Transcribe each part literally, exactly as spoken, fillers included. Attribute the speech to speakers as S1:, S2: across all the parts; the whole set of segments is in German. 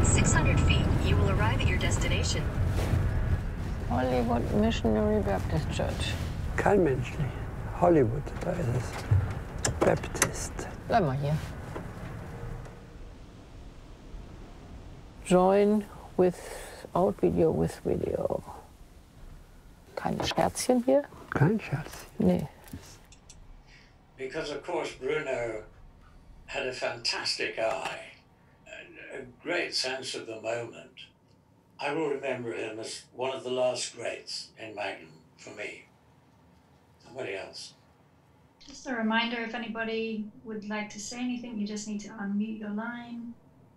S1: In six hundred feet, you will arrive at your destination.
S2: Hollywood Missionary Baptist Church.
S3: Kein menschlich. Hollywood, da ist es. Baptist.
S2: Bleib mal hier. Join without video with video. Keine Scherzchen hier?
S3: Kein Scherz.
S2: Nee.
S4: Because of course Bruno had a fantastic eye and a great sense of the moment. I will remember him as one of the last greats in Magnum for me. Somebody else.
S5: Just a reminder, if anybody would like to say anything, you just need to unmute your line.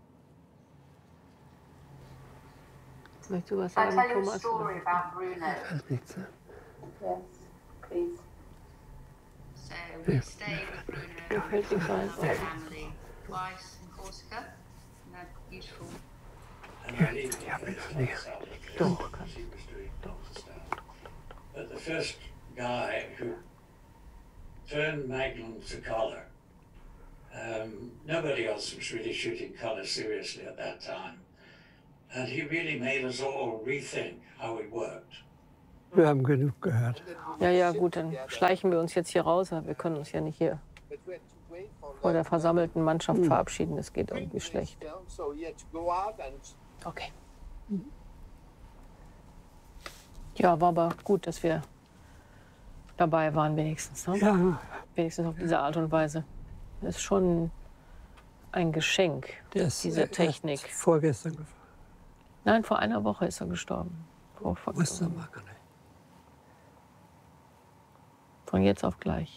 S2: Möchtest du was
S6: I'll
S2: sagen,
S6: tell you a
S2: Thomas?
S6: story about Bruno.
S3: Nichts.
S6: Yes, please.
S7: So we stayed with Bruno
S2: Gefällt dir
S7: and
S2: fein?
S7: his family twice in Corsica. And they're beautiful.
S4: And I needed to finish myself
S2: Doch,
S4: because he was doing lots of stuff. But the first guy who turned Magnum to colour, um, nobody else was really shooting colour seriously at that time. And he really made us all rethink how it worked.
S3: Wir haben genug gehört.
S2: Ja, ja, gut, dann schleichen wir uns jetzt hier raus. Aber wir können uns ja nicht hier vor der versammelten Mannschaft verabschieden. Das geht irgendwie schlecht. Okay. Ja, war aber gut, dass wir dabei waren wenigstens. Ne?
S3: Ja,
S2: Wenigstens auf diese Art und Weise. Das ist schon ein Geschenk,
S3: der ist
S2: diese Technik.
S3: erst vorgestern gefahren.
S2: Nein, vor einer Woche ist er gestorben. Vor, vor,
S3: Wusste man gar nicht.
S2: von jetzt auf gleich.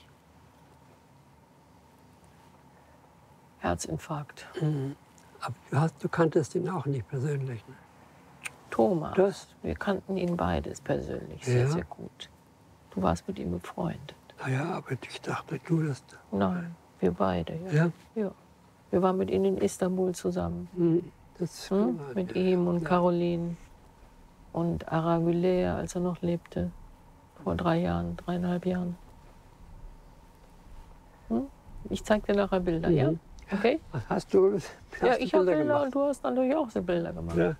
S2: Herzinfarkt.
S3: Mhm. Aber du, hast, du kanntest ihn auch nicht persönlich. Ne?
S2: Thomas,
S3: Das?
S2: wir kannten ihn beides persönlich sehr,
S3: Ja.
S2: sehr gut. Du warst mit ihm befreundet.
S3: Naja, aber ich dachte, du das.
S2: Nein, wir beide. Ja.
S3: Ja?
S2: Ja. Wir waren mit ihm in Istanbul zusammen.
S3: Mhm. Das
S2: Hm?
S3: war-
S2: Mit
S3: ja.
S2: ihm und
S3: Ja.
S2: Caroline und Aragulea, als er noch lebte. Vor drei Jahren, dreieinhalb Jahren. Hm? Ich zeig dir nachher Bilder, ja?
S3: Mhm.
S2: Okay?
S3: Hast du, hast
S2: Ja,
S3: du
S2: ich habe Bilder
S3: gemacht?
S2: und du hast natürlich auch so Bilder gemacht.
S3: Ja.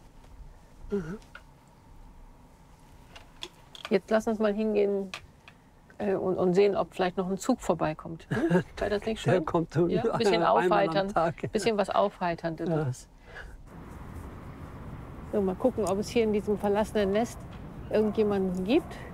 S2: Jetzt lass uns mal hingehen äh, und, und sehen, ob vielleicht noch ein Zug vorbeikommt. Hm? Wäre das nicht schön?
S3: Der kommt so
S2: Ja, ein bisschen
S3: einmal am
S2: aufheitern,
S3: Tag.
S2: bisschen was Aufheiterndes. So, mal gucken, ob es hier in diesem verlassenen Nest irgendjemanden gibt.